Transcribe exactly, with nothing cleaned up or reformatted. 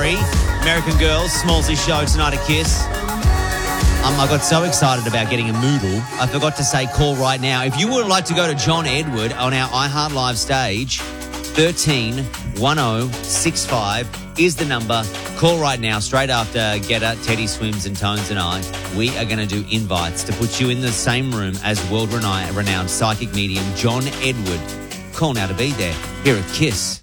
Harry. American Girls, Smallsy show tonight at Kiss. Um, I got so excited about getting a Moodle, I forgot to say call right now. If you would like to go to John Edward on our iHeart Live stage, thirteen one oh six five is the number. Call right now, straight after Getter, Teddy Swims and Tones and I. We are going to do invites to put you in the same room as world-renowned psychic medium John Edward. Call now to be there here at Kiss.